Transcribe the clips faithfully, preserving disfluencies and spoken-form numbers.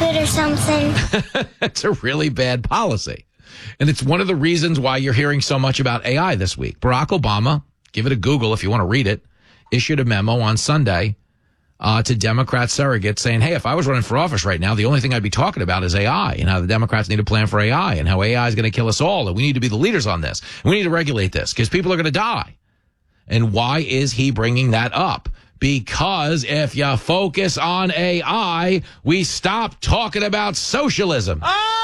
stupid or something. It's a really bad policy. And it's one of the reasons why you're hearing so much about A I this week. Barack Obama, give it a Google if you want to read it, issued a memo on Sunday uh, to Democrat surrogates saying, hey, if I was running for office right now, the only thing I'd be talking about is A I and how the Democrats need a plan for A I and how A I is going to kill us all. And we need to be the leaders on this. And we need to regulate this because people are going to die. And why is he bringing that up? Because if you focus on A I, we stop talking about socialism.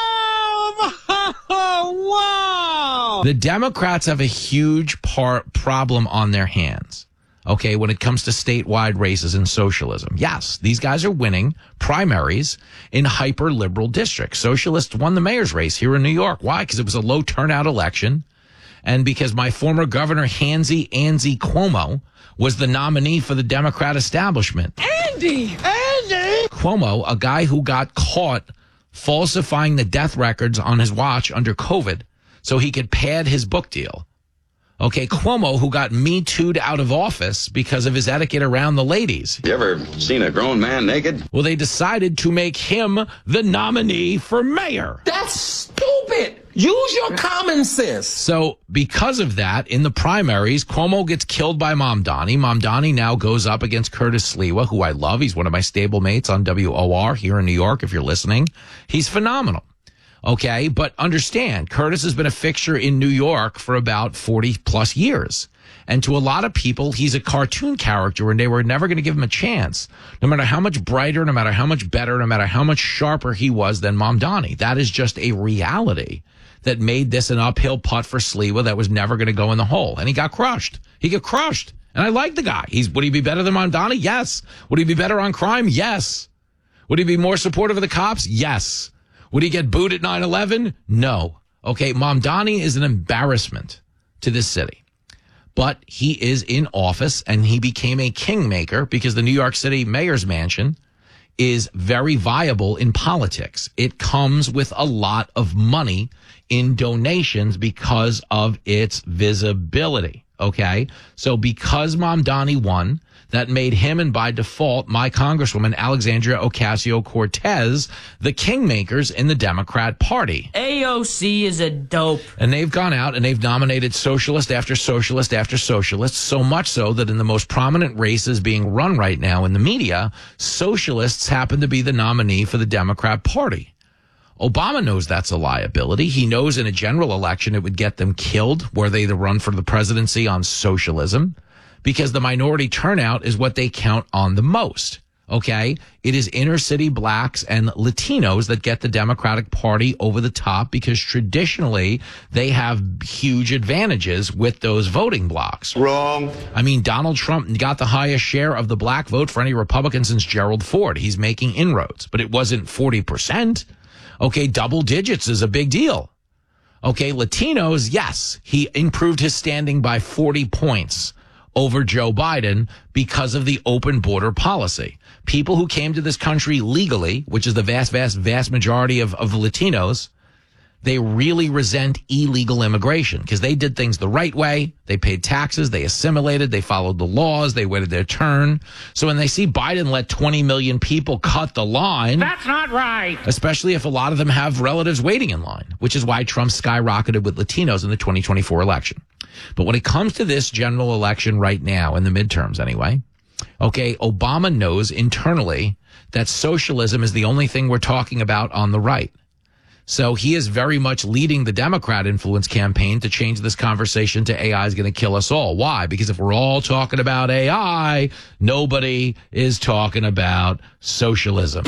Oh, wow! The Democrats have a huge part problem on their hands, okay, when it comes to statewide races and socialism. Yes, these guys are winning primaries in hyper-liberal districts. Socialists won the mayor's race here in New York. Why? Because it was a low turnout election. And because my former governor, Hansi Anzi Cuomo, was the nominee for the Democrat establishment. Andy! Andy! Cuomo, a guy who got caught falsifying the death records on his watch under COVID so he could pad his book deal. Okay, Cuomo, who got Me Too'd out of office because of his etiquette around the ladies. You ever seen a grown man naked? Well, they decided to make him the nominee for mayor. That's stupid. Use your common sense. So because of that, in the primaries, Cuomo gets killed by Mamdani. Mamdani now goes up against Curtis Sliwa, who I love. He's one of my stable mates on W O R here in New York, if you're listening. He's phenomenal. Okay, but understand, Curtis has been a fixture in New York for about forty plus years. And to a lot of people, he's a cartoon character and they were never going to give him a chance. No matter how much brighter, no matter how much better, no matter how much sharper he was than Mamdani. That is just a reality that made this an uphill putt for Sliwa that was never going to go in the hole. And he got crushed. He got crushed. And I like the guy. He's, would he be better than Mamdani? Yes. Would he be better on crime? Yes. Would he be more supportive of the cops? Yes. Would he get booed at nine eleven? No. Okay, Mamdani is an embarrassment to this city. But he is in office and he became a kingmaker because the New York City mayor's mansion is very viable in politics. It comes with a lot of money in donations because of its visibility. Okay, so because Mamdani won, that made him, and by default, my Congresswoman Alexandria Ocasio-Cortez, the kingmakers in the Democrat Party. A O C is a dope. And they've gone out and they've nominated socialist after socialist after socialist, so much so that in the most prominent races being run right now in the media, socialists happen to be the nominee for the Democrat Party. Obama knows that's a liability. He knows in a general election it would get them killed were they to run for the presidency on socialism, because the minority turnout is what they count on the most. Okay? It is inner city blacks and Latinos that get the Democratic Party over the top because traditionally they have huge advantages with those voting blocks. Wrong. I mean, Donald Trump got the highest share of the black vote for any Republican since Gerald Ford. He's making inroads, but it wasn't forty percent. Okay, double digits is a big deal. Okay, Latinos, yes, he improved his standing by forty points over Joe Biden because of the open border policy. People who came to this country legally, which is the vast, vast, vast majority of, of the Latinos, they really resent illegal immigration because they did things the right way. They paid taxes. They assimilated. They followed the laws. They waited their turn. So when they see Biden let twenty million people cut the line. That's not right. Especially if a lot of them have relatives waiting in line, which is why Trump skyrocketed with Latinos in the twenty twenty-four election. But when it comes to this general election right now, in the midterms anyway, okay, Obama knows internally that socialism is the only thing we're talking about on the right. So he is very much leading the Democrat influence campaign to change this conversation to A I is going to kill us all. Why? Because if we're all talking about A I, nobody is talking about socialism.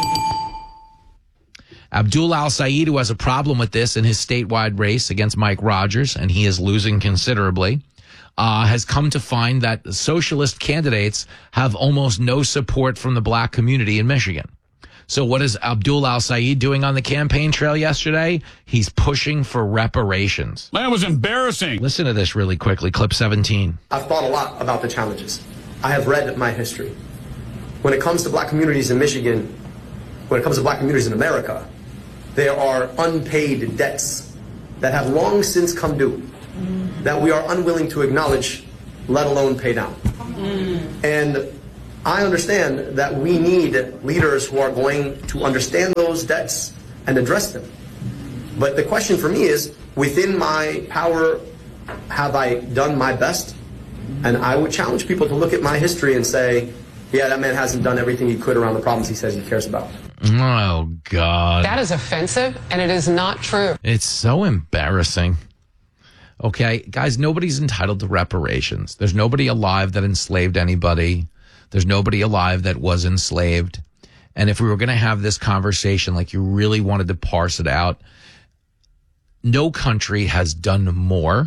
Abdul Al-Sayed, who has a problem with this in his statewide race against Mike Rogers, and he is losing considerably, uh, has come to find that socialist candidates have almost no support from the black community in Michigan. So what is Abdul Al-Sayed doing on the campaign trail yesterday? He's pushing for reparations. That was embarrassing. Listen to this really quickly, clip seventeen. I've thought a lot about the challenges. I have read my history. When it comes to black communities in Michigan, when it comes to black communities in America, there are unpaid debts that have long since come due that we are unwilling to acknowledge, let alone pay down. Mm. And I understand that we need leaders who are going to understand those debts and address them. But the question for me is, within my power, have I done my best? And I would challenge people to look at my history and say, yeah, that man hasn't done everything he could around the problems he says he cares about. Oh, God. That is offensive, and it is not true. It's so embarrassing. Okay, guys, nobody's entitled to reparations. There's nobody alive that enslaved anybody. There's nobody alive that was enslaved. And if we were going to have this conversation, like you really wanted to parse it out, no country has done more,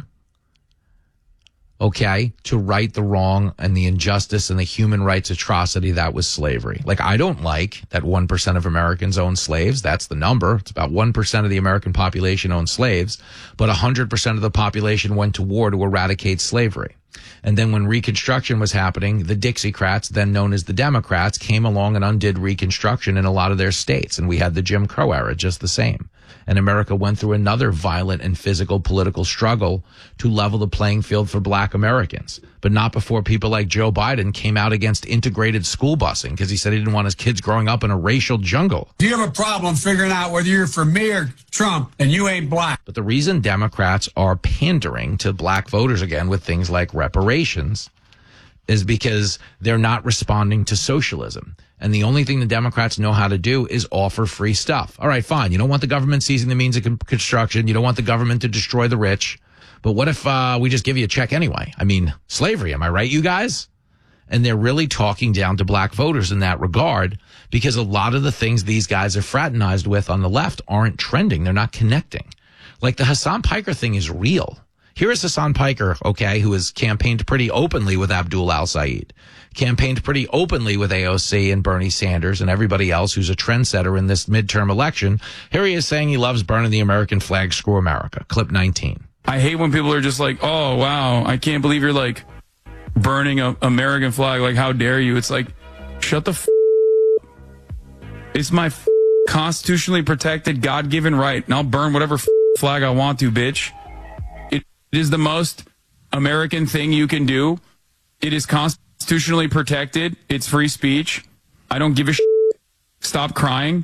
okay, to right the wrong and the injustice and the human rights atrocity that was slavery. Like, I don't like that one percent of Americans own slaves. That's the number. It's about one percent of the American population owned slaves, but one hundred percent of the population went to war to eradicate slavery. And then when Reconstruction was happening, the Dixiecrats, then known as the Democrats, came along and undid Reconstruction in a lot of their states. And we had the Jim Crow era just the same. And America went through another violent and physical political struggle to level the playing field for black Americans. But not before people like Joe Biden came out against integrated school busing because he said he didn't want his kids growing up in a racial jungle. Do you have a problem figuring out whether you're for me or Trump and you ain't black? But the reason Democrats are pandering to black voters again with things like reparations is because they're not responding to socialism. And the only thing the Democrats know how to do is offer free stuff. All right, fine. You don't want the government seizing the means of con- construction. You don't want the government to destroy the rich. But what if uh, we just give you a check anyway? I mean, slavery, am I right, you guys? And they're really talking down to black voters in that regard because a lot of the things these guys are fraternized with on the left aren't trending. They're not connecting. Like the Hassan Piker thing is real. Here is Hassan Piker, okay, who has campaigned pretty openly with Abdul al-Said, campaigned pretty openly with A O C and Bernie Sanders and everybody else who's a trendsetter in this midterm election. Here he is saying he loves burning the American flag, screw America. Clip nineteen. I hate when people are just like, oh, wow, I can't believe you're like burning a American flag. Like, how dare you? It's like, shut the f***. It's my f- constitutionally protected, God-given right. And I'll burn whatever f- flag I want to, bitch. It is the most American thing you can do. It is constitutionally protected. It's free speech. I don't give a shit. Stop crying.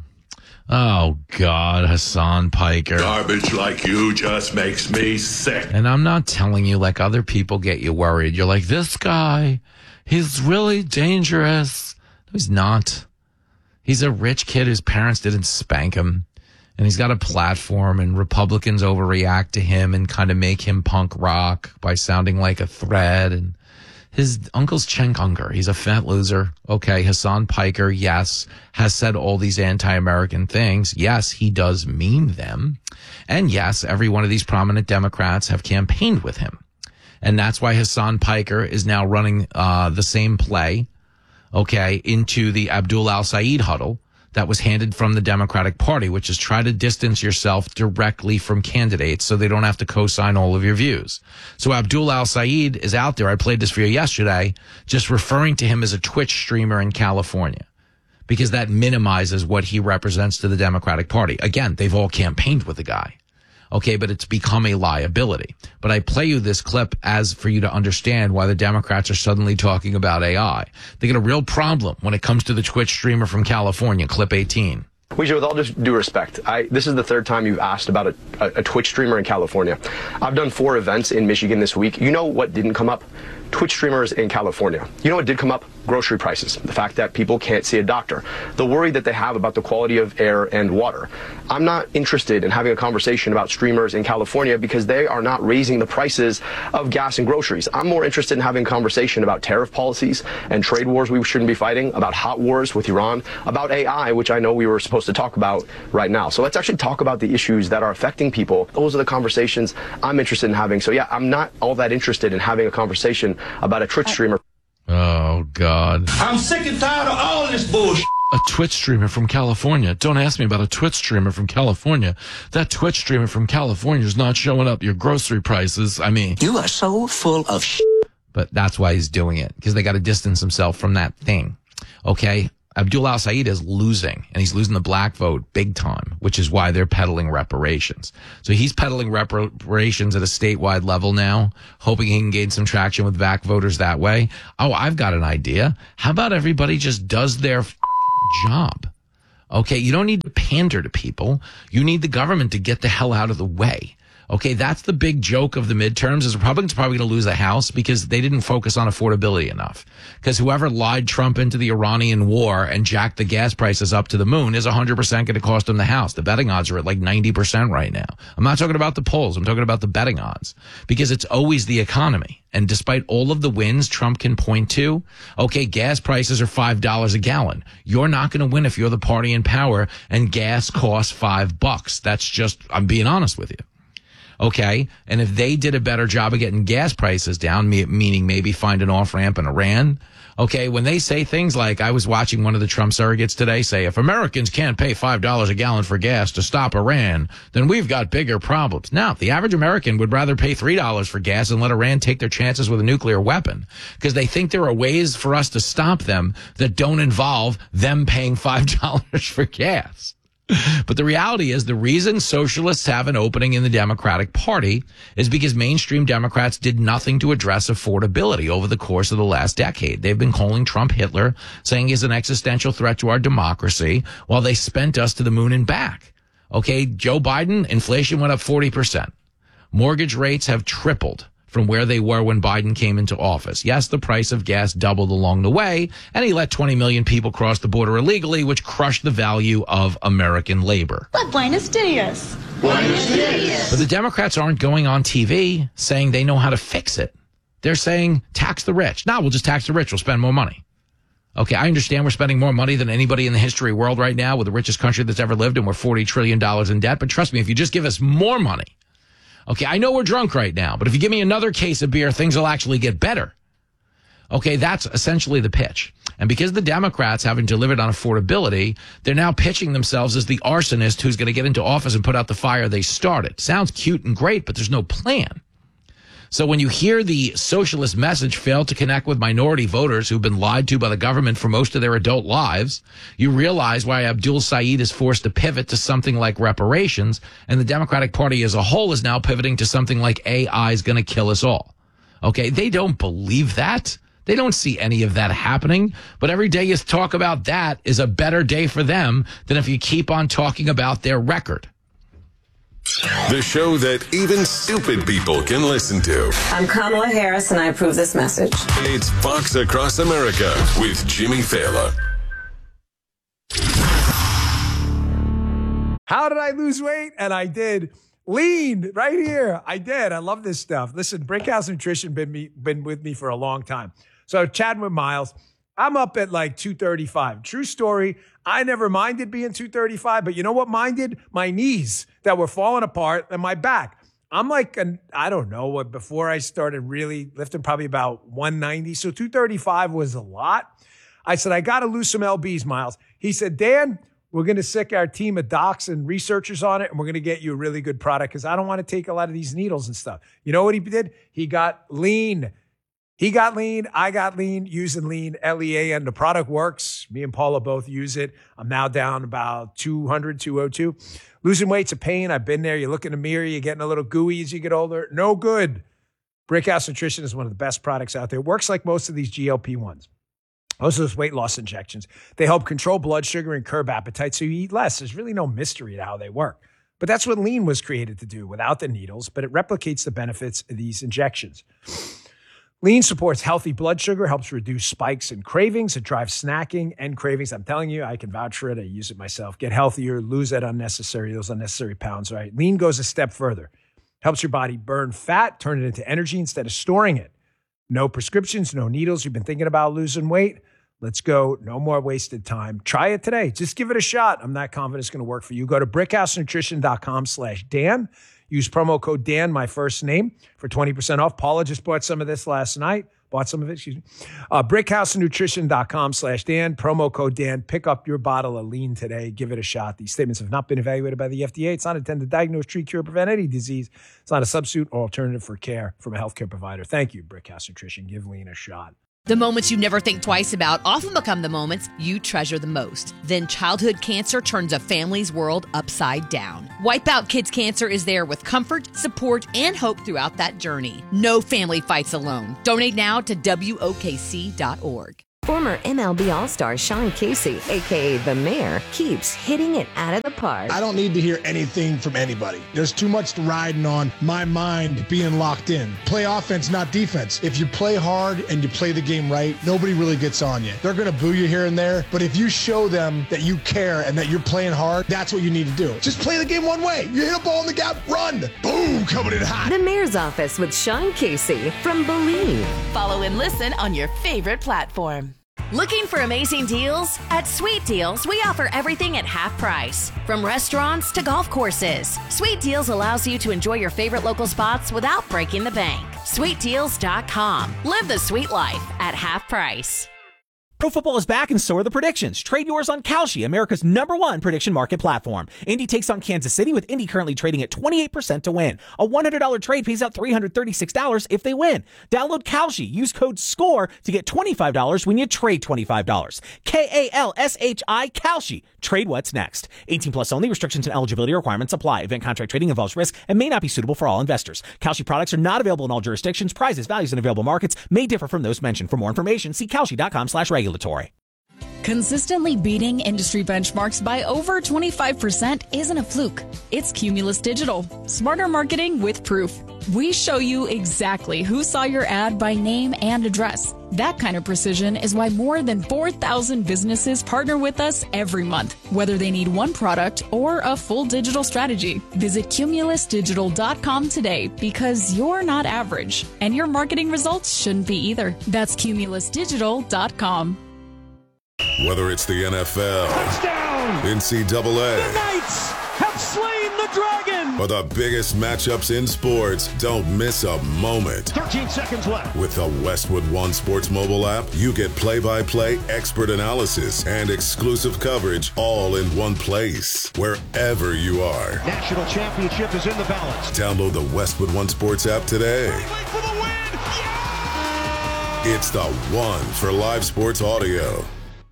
Oh, God, Hassan Piker. Garbage like you just makes me sick. And I'm not telling you like other people get you worried. You're like, this guy, he's really dangerous. No, he's not. He's a rich kid whose parents didn't spank him. And he's got a platform, and Republicans overreact to him and kind of make him punk rock by sounding like a threat. And his uncle's Cenk Uygur. He's a fat loser. Okay, Hassan Piker, yes, has said all these anti-American things. Yes, he does mean them. And yes, every one of these prominent Democrats have campaigned with him. And that's why Hassan Piker is now running uh the same play, okay, into the Abdul al-Said huddle that was handed from the Democratic Party, which is try to distance yourself directly from candidates so they don't have to co-sign all of your views. So Abdul al-Said is out there. I played this for you yesterday, just referring to him as a Twitch streamer in California because that minimizes what he represents to the Democratic Party. Again, they've all campaigned with the guy. Okay, but it's become a liability. But I play you this clip as for you to understand why the Democrats are suddenly talking about A I. They get a real problem when it comes to the Twitch streamer from California, clip eighteen. Weijia, with all due respect, I, this is the third time you've asked about a, a, a Twitch streamer in California. I've done four events in Michigan this week. You know what didn't come up? Twitch streamers in California. You know what did come up? Grocery prices. The fact that people can't see a doctor. The worry that they have about the quality of air and water. I'm not interested in having a conversation about streamers in California because they are not raising the prices of gas and groceries. I'm more interested in having a conversation about tariff policies and trade wars we shouldn't be fighting, about hot wars with Iran, about A I, which I know we were supposed to talk about right now. So let's actually talk about the issues that are affecting people. Those are the conversations I'm interested in having. So yeah, I'm not all that interested in having a conversation about a Twitch streamer. Oh, God. I'm sick and tired of all this bullshit. A Twitch streamer from California. Don't ask me about a Twitch streamer from California. That Twitch streamer from California is not showing up your grocery prices. I mean, You are so full of shit. But that's why he's doing it, because they got to distance himself from that thing. Okay? Abdul al-Said is losing, and he's losing the black vote big time, which is why they're peddling reparations. So he's peddling reparations at a statewide level now, hoping he can gain some traction with V A C voters that way. Oh, I've got an idea. How about everybody just does their f- job? Okay, you don't need to pander to people. You need the government to get the hell out of the way. Okay, that's the big joke of the midterms is Republicans are probably going to lose the House because they didn't focus on affordability enough. Because whoever lied Trump into the Iranian war and jacked the gas prices up to the moon is one hundred percent going to cost him the House. The betting odds are at like ninety percent right now. I'm not talking about the polls. I'm talking about the betting odds because it's always the economy. And despite all of the wins Trump can point to, okay, gas prices are five dollars a gallon. You're not going to win if you're the party in power and gas costs five bucks. That's just, I'm being honest with you. Okay. And if they did a better job of getting gas prices down, meaning maybe find an off ramp in Iran. Okay. When they say things like, I was watching one of the Trump surrogates today say, if Americans can't pay five dollars a gallon for gas to stop Iran, then we've got bigger problems. Now, the average American would rather pay three dollars for gas and let Iran take their chances with a nuclear weapon because they think there are ways for us to stop them that don't involve them paying five dollars for gas. But the reality is the reason socialists have an opening in the Democratic Party is because mainstream Democrats did nothing to address affordability over the course of the last decade. They've been calling Trump Hitler, saying he's an existential threat to our democracy, while they spent us to the moon and back. Okay, Joe Biden, inflation went up forty percent. Mortgage rates have tripled from where they were when Biden came into office. Yes, the price of gas doubled along the way, and he let twenty million people cross the border illegally, which crushed the value of American labor. But buenos dias. Buenos dias. But the Democrats aren't going on T V saying they know how to fix it. They're saying tax the rich. No, we'll just tax the rich. We'll spend more money. Okay, I understand we're spending more money than anybody in the history world right now. We're the richest country that's ever lived, and we're forty trillion dollars in debt. But trust me, if you just give us more money, okay, I know we're drunk right now, but if you give me another case of beer, things will actually get better. Okay, that's essentially the pitch. And because the Democrats haven't delivered on affordability, they're now pitching themselves as the arsonist who's going to get into office and put out the fire they started. Sounds cute and great, but there's no plan. So when you hear the socialist message fail to connect with minority voters who've been lied to by the government for most of their adult lives, you realize why Abdul Said is forced to pivot to something like reparations, and the Democratic Party as a whole is now pivoting to something like A I is going to kill us all. Okay, they don't believe that. They don't see any of that happening. But every day you talk about that is a better day for them than if you keep on talking about their record. The show that even stupid people can listen to. I'm Kamala Harris, and I approve this message. It's Fox Across America with Jimmy Fallon. How did I lose weight? And I did. Lean right here. I did. I love this stuff. Listen, Brickhouse Nutrition been me been with me for a long time. So chatting with Miles, I'm up at like two thirty-five. True story. I never minded being two thirty-five, but you know what minded? My knees that were falling apart and my back. I'm like, an, I don't know what, before I started really lifting, probably about one ninety. So two thirty-five was a lot. I said, I got to lose some L Bs, Miles. He said, Dan, we're going to sick our team of docs and researchers on it, and we're going to get you a really good product because I don't want to take a lot of these needles and stuff. You know what he did? He got lean. He got lean. I got lean using lean, L E A, and the product works. Me and Paula both use it. I'm now down about two hundred, two oh two. Losing weight's a pain. I've been there. You look in the mirror, you're getting a little gooey as you get older. No good. Brickhouse Nutrition is one of the best products out there. It works like most of these G L P ones. Most of those weight loss injections. They help control blood sugar and curb appetite so you eat less. There's really no mystery to how they work. But that's what lean was created to do without the needles, but it replicates the benefits of these injections. Lean supports healthy blood sugar, helps reduce spikes and cravings. It drives snacking and cravings. I'm telling you, I can vouch for it. I use it myself. Get healthier, lose that unnecessary, those unnecessary pounds, right? Lean goes a step further. Helps your body burn fat, turn it into energy instead of storing it. No prescriptions, no needles. You've been thinking about losing weight? Let's go. No more wasted time. Try it today. Just give it a shot. I'm not confident it's going to work for you. Go to brickhousenutrition.com slash Dan. Use promo code Dan, my first name, for twenty percent off. Paula just bought some of this last night. Bought some of it, excuse me. Uh, brickhousenutrition.com slash Dan. Promo code Dan. Pick up your bottle of lean today. Give it a shot. These statements have not been evaluated by the F D A. It's not intended to diagnose, treat, cure, prevent any disease. It's not a substitute or alternative for care from a healthcare provider. Thank you, Brickhouse Nutrition. Give lean a shot. The moments you never think twice about often become the moments you treasure the most. Then childhood cancer turns a family's world upside down. Wipeout Kids Cancer is there with comfort, support, and hope throughout that journey. No family fights alone. Donate now to W O K C dot org. Former M L B All-Star Sean Casey, a k a. The Mayor, keeps hitting it out of the park. I don't need to hear anything from anybody. There's too much riding on my mind being locked in. Play offense, not defense. If you play hard and you play the game right, nobody really gets on you. They're going to boo you here and there, but if you show them that you care and that you're playing hard, that's what you need to do. Just play the game one way. You hit a ball in the gap, run. Boom, coming in hot. The Mayor's Office with Sean Casey from Believe. Follow and listen on your favorite platform. Looking for amazing deals? At Sweet Deals, we offer everything at half price. From restaurants to golf courses, Sweet Deals allows you to enjoy your favorite local spots without breaking the bank. sweet deals dot com. Live the sweet life at half price. Pro football is back and so are the predictions. Trade yours on Kalshi, America's number one prediction market platform. Indy takes on Kansas City with Indy currently trading at twenty-eight percent to win. A one hundred dollars trade pays out three hundred thirty-six dollars if they win. Download Kalshi. Use code SCORE to get twenty-five dollars when you trade twenty-five dollars. K A L S H I, Kalshi. Trade what's next. eighteen plus only. Restrictions and eligibility requirements apply. Event contract trading involves risk and may not be suitable for all investors. Kalshi products are not available in all jurisdictions. Prices, values, and available markets may differ from those mentioned. For more information, see kalshi dot com slash regulatory. Consistently beating industry benchmarks by over twenty-five percent isn't a fluke. It's Cumulus Digital. Smarter marketing with proof. We show you exactly who saw your ad by name and address. That kind of precision is why more than four thousand businesses partner with us every month, whether they need one product or a full digital strategy. Visit cumulus digital dot com today because you're not average, and your marketing results shouldn't be either. That's cumulus digital dot com. Whether it's the N F L, touchdown, N C double A, the Knights have slain the dragon, or the biggest matchups in sports, don't miss a moment. thirteen seconds left. With the Westwood One Sports mobile app, you get play-by-play expert analysis and exclusive coverage all in one place, wherever you are. National championship is in the balance. Download the Westwood One Sports app today. For the win. Yeah! It's the one for live sports audio.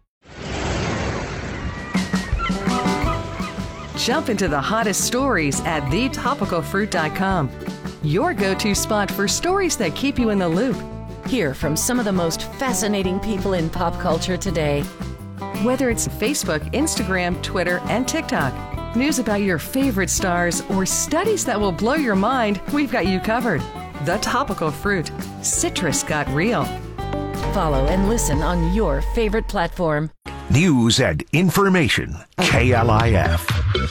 Jump into the hottest stories at the topical fruit dot com. Your go-to spot for stories that keep you in the loop. Hear from some of the most fascinating people in pop culture today. Whether it's Facebook, Instagram, Twitter, and TikTok, news about your favorite stars, or studies that will blow your mind, we've got you covered. The Topical Fruit. Citrus got real. Follow and listen on your favorite platform. News and information. K L I F.